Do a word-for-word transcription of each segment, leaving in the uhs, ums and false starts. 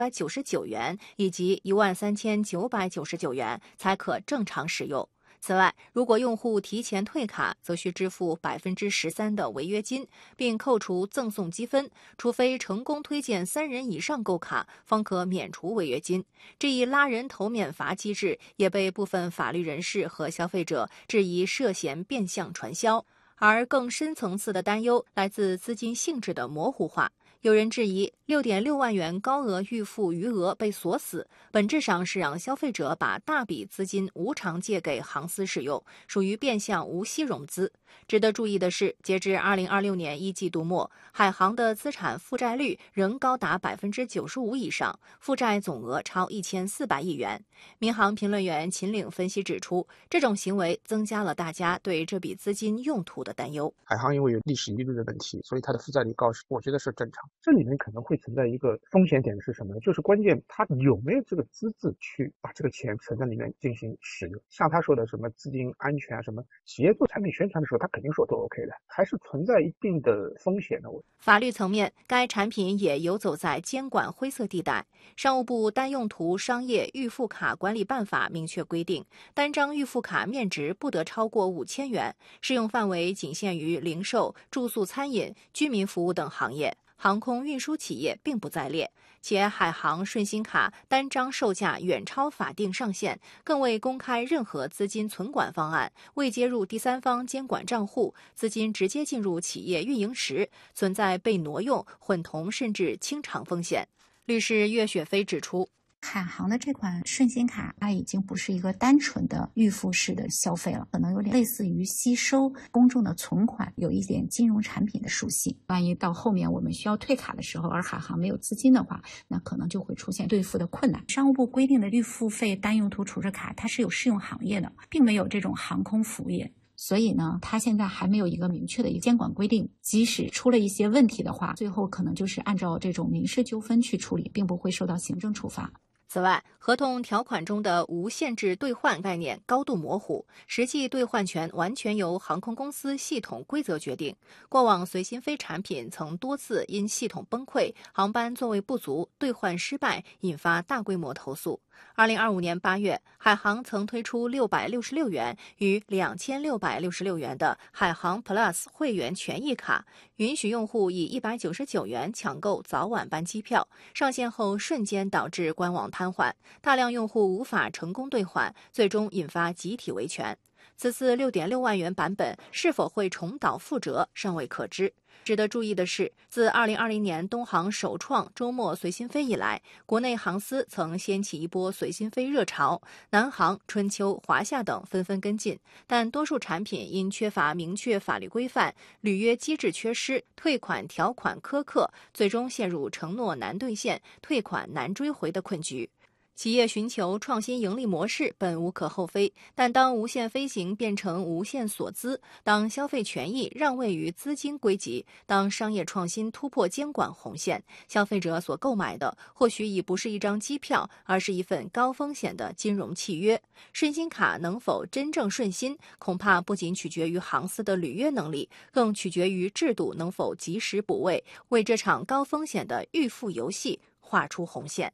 百九十九元以及一万三千九百九十九元才可正常使用。此外，如果用户提前退卡，则需支付百分之十三的违约金，并扣除赠送积分，除非成功推荐三人以上购卡，方可免除违约金。这一拉人头免罚机制也被部分法律人士和消费者质疑涉嫌变相传销，而更深层次的担忧来自资金性质的模糊化。有人质疑 六点六万元高额预付余额被锁死，本质上是让消费者把大笔资金无偿借给航司使用，属于变相无息融资。值得注意的是，截至二零二六年一季度末，海航的资产负债率仍高达 百分之九十五 以上，负债总额超一千四百亿元。民航评论员秦岭分析指出，这种行为增加了大家对这笔资金用途的担忧。 海航因为有历史利率的问题，所以它的负债率高，我觉得是正常。这里面可能会存在一个风险点是什么呢？就是关键他有没有这个资质去把这个钱存在里面进行使用。像他说的什么资金安全啊，什么企业做产品宣传的时候，他肯定说都 OK 的，还是存在一定的风险的。 法律层面，该产品也游走在监管灰色地带。商务部单用途商业预付卡管理办法明确规定，单张预付卡面值不得超过五千元，适用范围仅限于零售、住宿、餐饮、居民服务等行业。航空运输企业并不在列，且海航顺心卡单张售价远超法定上限，更未公开任何资金存管方案，未接入第三方监管账户，资金直接进入企业运营时，存在被挪用、混同甚至清偿风险。律师岳雪飞指出， 海航的这款顺心卡，它已经不是一个单纯的预付式的消费了，可能有点类似于吸收公众的存款，有一点金融产品的属性。万一到后面我们需要退卡的时候，而海航没有资金的话，那可能就会出现兑付的困难。商务部规定的预付费单用途储值卡，它是有适用行业的，并没有这种航空服务业。所以呢，它现在还没有一个明确的一个监管规定，即使出了一些问题的话，最后可能就是按照这种民事纠纷去处理，并不会受到行政处罚。 此外，合同条款中的无限制兑换概念高度模糊，实际兑换权完全由航空公司系统规则决定。过往随心飞产品曾多次因系统崩溃、航班座位不足、兑换失败，引发大规模投诉。二零二五年八月，海航曾推出六百六十六元与两千六百六十六元的海航 Plus 会员权益卡，允许用户以一百九十九元抢购早晚班机票，上线后瞬间导致官网瘫痪，大量用户无法成功兑换，最终引发集体维权。此次 六点六万元版本是否会重蹈覆辙，尚未可知。值得注意的是，自二零二零年东航首创周末随心飞以来，国内航司曾掀起一波随心飞热潮，南航、春秋、华夏等纷纷跟进，但多数产品因缺乏明确法律规范、履约机制缺失、退款条款苛刻，最终陷入承诺难兑现、退款难追回的困局。企业寻求创新盈利模式本无可厚非，但当无限飞行变成无限锁资，当消费权益让位于资金归集，当商业创新突破监管红线，消费者所购买的或许已不是一张机票，而是一份高风险的金融契约。顺心卡能否真正顺心，恐怕不仅取决于航司的履约能力，更取决于制度能否及时补位，为这场高风险的预付游戏画出红线。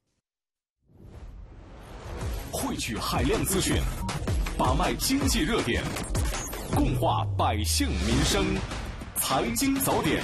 汇聚海量资讯，把脉经济热点，共话百姓民生。财经早点。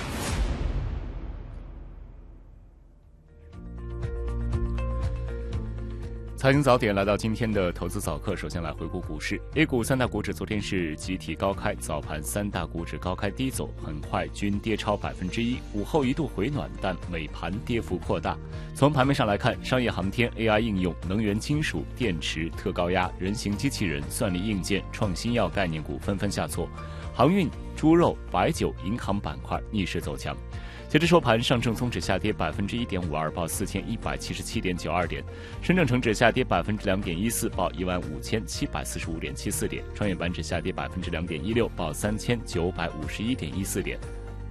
财经早点来到今天的投资早课，首先来回顾股市。A 股三大股指昨天是集体高开，早盘三大股指高开低走，很快均跌超百分之一。午后一度回暖，但尾盘跌幅扩大。从盘面上来看，商业航天、A I 应用、能源金属、电池、特高压、人形机器人、算力硬件、创新药概念股纷纷下挫，航运、猪肉、白酒、银行板块逆势走强。截至收盘，上证综指下跌百分之一点五二，报四千一百七十七点九二点；深证成指下跌百分之两点一四，报一万五千七百四十五点七四点；创业板指下跌百分之两点一六，报三千九百五十一点一四点。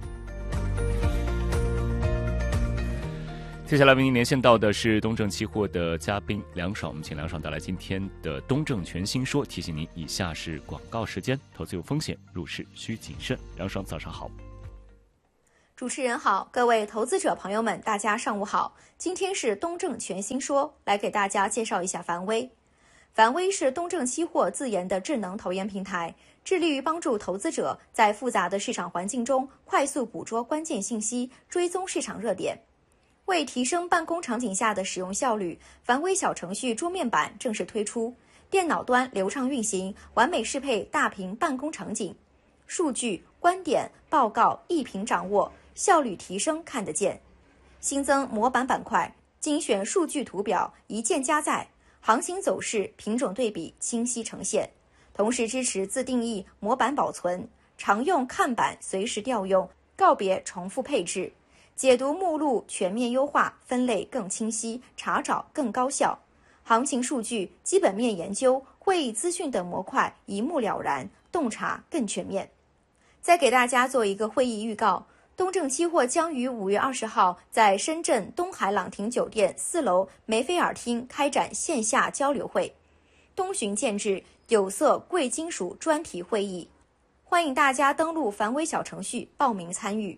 接下来为您连线到的是东证期货的嘉宾梁爽，我们请梁爽带来今天的东证全新说。提醒您，以下是广告时间，投资有风险，入市需谨慎。梁爽，早上好。 主持人好，各位投资者朋友们，大家上午好。今天是东证全新说，来给大家介绍一下凡威。凡威是东证期货自研的智能投研平台，致力于帮助投资者在复杂的市场环境中快速捕捉关键信息，追踪市场热点。为提升办公场景下的使用效率，凡威小程序桌面版正式推出，电脑端流畅运行，完美适配大屏办公场景，数据、观点、报告一屏掌握，效率提升看得见。新增模板板块，精选数据图表一键加载，行情走势、品种对比清晰呈现，同时支持自定义模板保存，常用看板随时调用，告别重复配置。解读目录全面优化，分类更清晰，查找更高效。行情数据、基本面研究、会议资讯等模块一目了然，洞察更全面。再给大家做一个会议预告，东证期货将于五月二十号在深圳东海朗廷酒店四楼梅菲尔厅开展线下交流会，东巡建制有色贵金属专题会议，欢迎大家登录凡威小程序报名参与。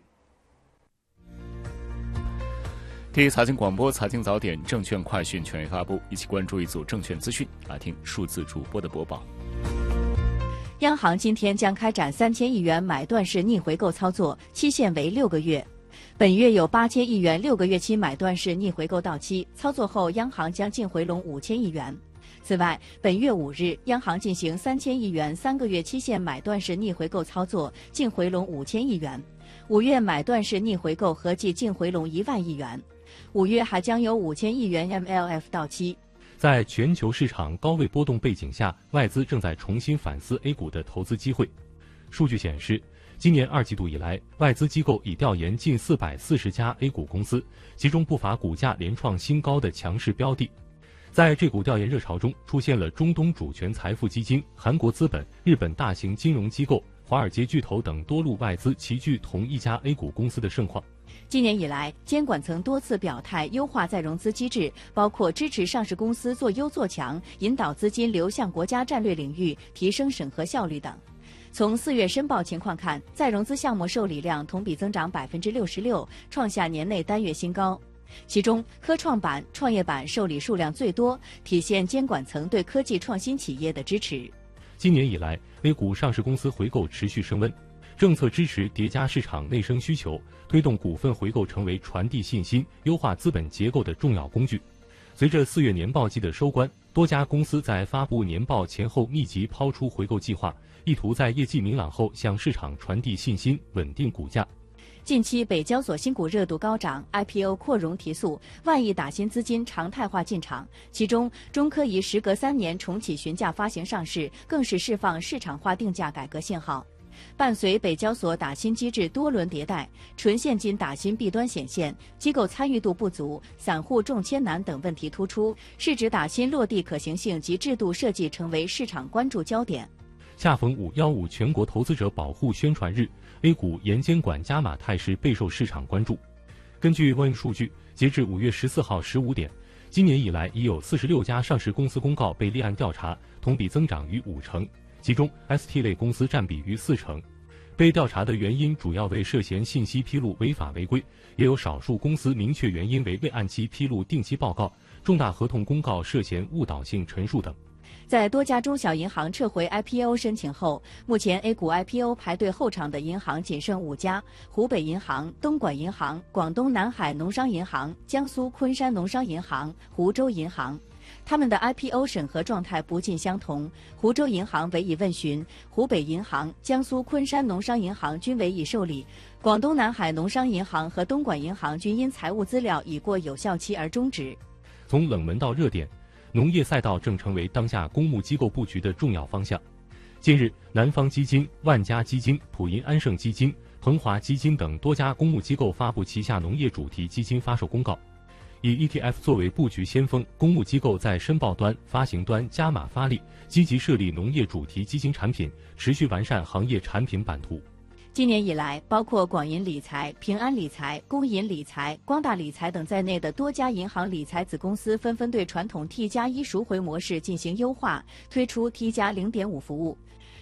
第一财经广播财经早点证券快讯全面发布，一起关注一组证券资讯，来听数字主播的播报。 央行今天将开展三千亿元买断式逆回购操作，期限为六个月。本月有八千亿元六个月期买断式逆回购到期，操作后央行将净回笼五千亿元。此外，本月五日，央行进行三千亿元三个月期限买断式逆回购操作，净回笼五千亿元。五月买断式逆回购合计净回笼一万亿元。五月还将有五千亿元 M L F 到期。 在全球市场高位波动背景下，外资正在重新反思 A 股的投资机会。数据显示，今年二季度以来，外资机构已调研近四百四十家 A 股公司，其中不乏股价连创新高的强势标的。在这股调研热潮中，出现了中东主权财富基金、韩国资本、日本大型金融机构、华尔街巨头等多路外资齐聚同一家 A 股公司的盛况。 今年以来，监管层多次表态优化再融资机制，包括支持上市公司做优做强，引导资金流向国家战略领域，提升审核效率等。从四月申报情况看，再融资项目受理量同比增长百分之六十六，创下年内单月新高。其中，科创板、创业板受理数量最多，体现监管层对科技创新企业的支持。 今年以来 ，A 股上市公司回购持续升温。政策支持叠加市场内生需求，推动股份回购成为传递信心、优化资本结构的重要工具。随着四月年报季的收官，多家公司在发布年报前后密集抛出回购计划，意图在业绩明朗后向市场传递信心，稳定股价。 近期北交所新股热度高涨 ，I P O 扩容提速，万亿打新资金常态化进场。其中，中科仪时隔三年重启询价发行上市，更是释放市场化定价改革信号。伴随北交所打新机制多轮迭代，纯现金打新弊端显现，机构参与度不足、散户中签难等问题突出，市值打新落地可行性及制度设计成为市场关注焦点。 恰逢五一五全国投资者保护宣传日 ，A 股严监管加码态势备受市场关注。根据万亿数据，截至五月十四号十五点，今年以来已有四十六家上市公司公告被立案调查，同比增长逾五成。其中 S T 类公司占比逾四成，被调查的原因主要为涉嫌信息披露违法违规，也有少数公司明确原因为未按期披露定期报告、重大合同公告涉嫌误导性陈述等。 在多家中小银行撤回 I P O 申请后，目前 A 股 I P O 排队候场的银行仅剩五家：湖北银行、东莞银行、广东南海农商银行、江苏昆山农商银行、湖州银行。他们的 I P O 审核状态不尽相同，湖州银行为已问询，湖北银行、江苏昆山农商银行均为已受理，广东南海农商银行和东莞银行均因财务资料已过有效期而终止。 从冷门到热点，农业赛道正成为当下公募机构布局的重要方向。近日，南方基金、万家基金、普银安盛基金、鹏华基金等多家公募机构发布旗下农业主题基金发售公告。以 E T F 作为布局先锋，公募机构在申报端、发行端加码发力，积极设立农业主题基金产品，持续完善行业产品版图。 今年以来，包括广银理财、平安理财、工银理财、光大理财等在内的多家银行理财子公司纷纷对传统 T 加一赎回模式进行优化，推出 T 加零点五服务。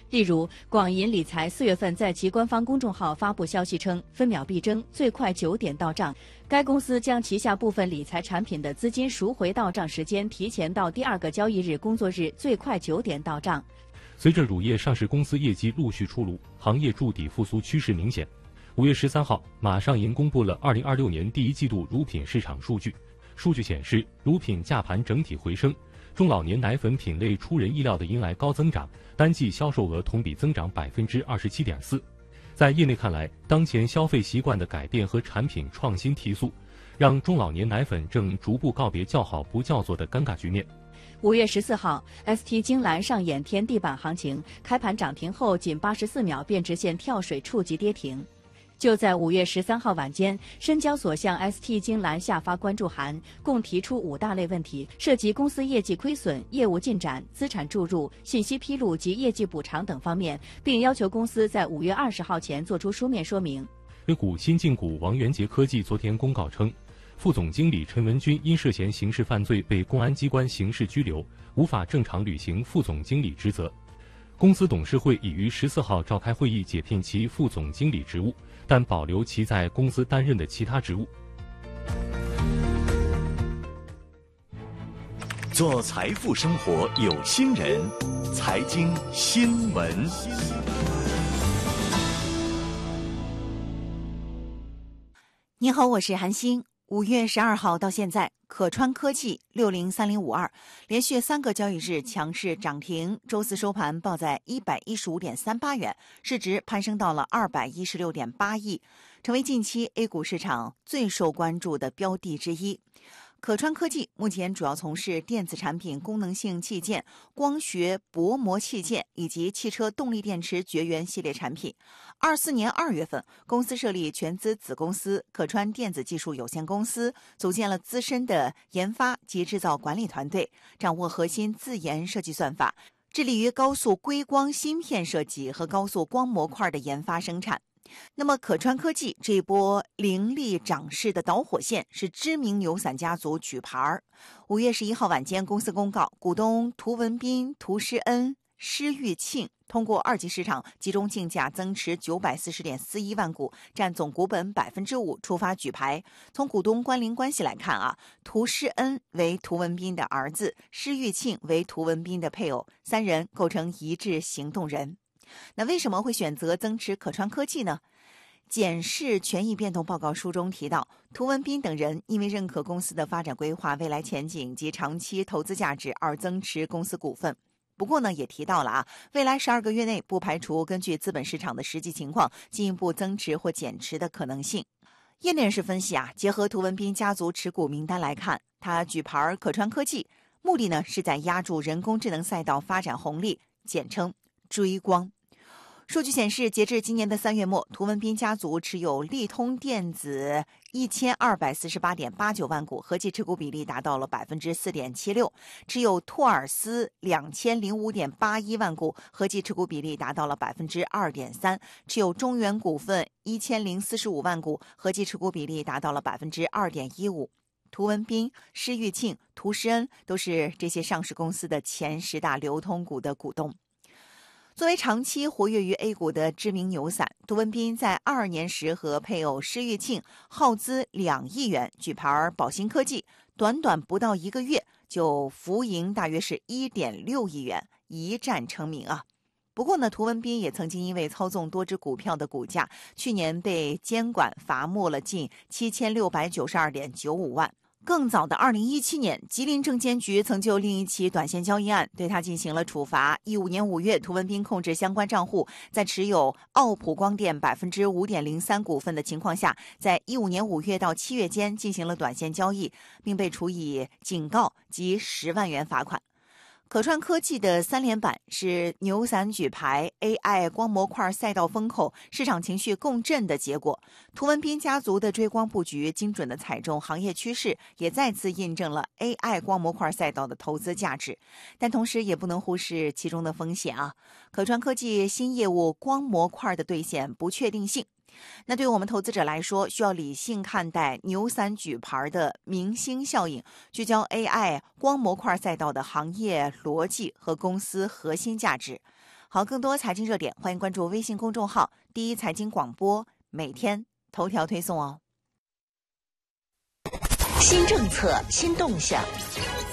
例如，广银理财四月份在其官方公众号发布消息称，分秒必争，最快九点到账。该公司将旗下部分理财产品的资金赎回到账时间提前到第二个交易日工作日，最快九点到账。 随着乳业上市公司业绩陆续出炉，行业筑底复苏趋势明显。五月十三号，马上银公布了二零二六年第一季度乳品市场数据。数据显示，乳品价盘整体回升，中老年奶粉品类出人意料的迎来高增长，单季销售额同比增长百分之二十七点四。在业内看来，当前消费习惯的改变和产品创新提速，让中老年奶粉正逐步告别叫好不叫座的尴尬局面。 五月十四号 ，S T 精蓝上演天地板行情，开盘涨停后仅八十四秒便直线跳水触及跌停。就在五月十三号晚间，深交所向 S T 精蓝下发关注函，共提出五大类问题，涉及公司业绩亏损、业务进展、资产注入、信息披露及业绩补偿等方面，并要求公司在五月二十号前作出书面说明。 A 股新晋股王元杰科技昨天公告称，副总经理陈文军因涉嫌刑事犯罪被公安机关刑事拘留，无法正常履行副总经理职责。公司董事会已于十四号召开会议解聘其副总经理职务，但保留其在公司担任的其他职务。 做财富生活有心人，财经新闻。 你好，我是韩星。五月十二号到现在，可川科技六零三零五二连续三个交易日强势涨停，周四收盘报在一百一十五点三八元，市值攀升到了二百一十六点八亿，成为近期 A 股市场最受关注的标的之一。可川科技目前主要从事电子产品功能性器件、光学薄膜器件以及汽车动力电池绝缘系列产品。二四年二月份，公司设立全资子公司可川电子技术有限公司，组建了资深的研发及制造管理团队，掌握核心自研设计算法，致力于高速硅光芯片设计和高速光模块的研发生产。那么可川科技这一波凌厉涨势的导火线是知名牛散家族举牌。五月十一号晚间，公司公告，股东涂文彬、涂诗恩、施玉庆通过二级市场集中竞价增持九百四十点四一万股，占总股本百分之五，出发举牌。从股东关联关系来看啊，涂诗恩为涂文彬的儿子，施玉庆为涂文彬的配偶，三人构成一致行动人。那为什么会选择增持可川科技呢？检视权益变动报告书中提到，涂文彬等人因为认可公司的发展规划、未来前景及长期投资价值而增持公司股份。不过呢，也提到了啊，未来十二个月内不排除根据资本市场的实际情况进一步增持或减持的可能性。业内人士分析啊，结合涂文彬家族持股名单来看，他举牌可川科技，目的呢是在压住人工智能赛道发展红利，简称追光。数据显示，截至今年的三月末，涂文彬家族持有利通电子一千二百四十八点八九万股，合计持股比例达到了百分之四点七六；持有托尔斯两千零五点八一万股，合计持股比例达到了百分之二点三；持有中原股份一千零四十五万股，合计持股比例达到了百分之二点一五。涂文彬、施玉庆、涂诗恩都是这些上市公司的前十大流通股的股东。作为长期活跃于 A 股的知名牛散，涂文彬在二二年时和配偶施玉庆耗资两亿元举牌宝兴科技，短短不到一个月就浮盈大约是一点六亿元，一战成名啊！不过呢，涂文彬也曾经因为操纵多只股票的股价，去年被监管罚没了近七千六百九十二点九五万。更早的二零一七年，吉林证监局曾就另一起短线交易案对他进行了处罚。一五年五月，涂文彬控制相关账户，在持有奥普光电百分之五点零三股份的情况下，在一五年五月到七月间进行了短线交易，并被处以警告及十万元罚款。可川科技的三连板是牛散举牌、A I 光模块赛道风口、市场情绪共振的结果。涂文彬家族的追光布局，精准的踩中行业趋势，也再次印证了 A I 光模块赛道的投资价值。但同时也不能忽视其中的风险啊！可川科技新业务光模块的兑现不确定性。那对于我们投资者来说，需要理性看待牛散举牌的明星效应，聚焦 A I 光模块赛道的行业逻辑和公司核心价值。 好，更多财经热点，欢迎关注微信公众号“第一财经广播”，每天头条推送哦。 新政策，新动向。